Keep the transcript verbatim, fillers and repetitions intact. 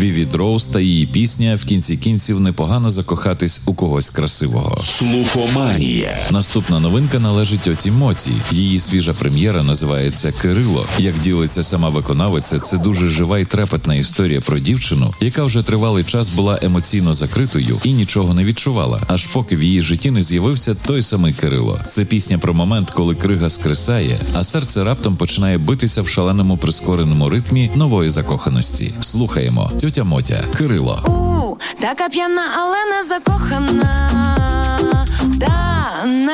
Віві Роуз та її пісня «В кінці кінців непогано закохатись у когось красивого». Слухоманія. Наступна новинка належить Оті Моті. Її свіжа прем'єра називається «Кирило». Як ділиться сама виконавиця, це дуже жива і трепетна історія про дівчину, яка вже тривалий час була емоційно закритою і нічого не відчувала, аж поки в її житті не з'явився той самий Кирило. Це пісня про момент, коли крига скресає, а серце раптом починає битися в шаленому прискореному ритмі нової закоханості. Слухаємо. Тьотя Мотя. «Кирило». У, така п'яна, але не закохана. Да, не